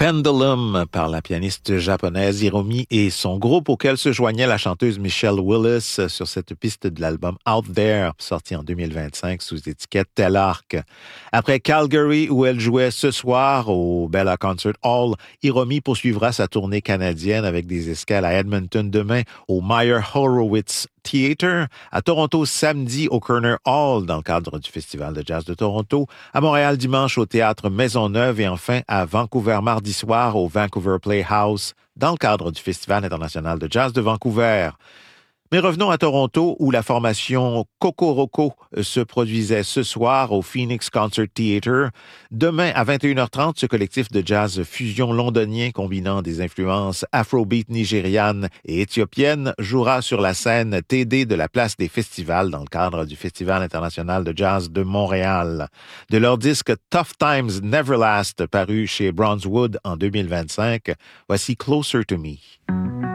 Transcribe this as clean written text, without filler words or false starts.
Pendulum par la pianiste japonaise Hiromi et son groupe auquel se joignait la chanteuse Michelle Willis sur cette piste de l'album Out There, sorti en 2025 sous étiquette Telarc. Après Calgary où elle jouait ce soir au Bella Concert Hall, Hiromi poursuivra sa tournée canadienne avec des escales à Edmonton demain au Meyer Horowitz Theatre, à Toronto samedi au Kerner Hall dans le cadre du Festival de jazz de Toronto, à Montréal dimanche au Théâtre Maisonneuve et enfin à Vancouver mardi soir au Vancouver Playhouse dans le cadre du Festival international de jazz de Vancouver. Mais revenons à Toronto où la formation Kokoroko se produisait ce soir au Phoenix Concert Theatre. Demain à 21h30, ce collectif de jazz fusion londonien combinant des influences afrobeat nigérianes et éthiopiennes jouera sur la scène TD de la Place des Festivals dans le cadre du Festival international de jazz de Montréal. De leur disque Tough Times Never Last paru chez Bronzewood en 2025, voici Closer to Me.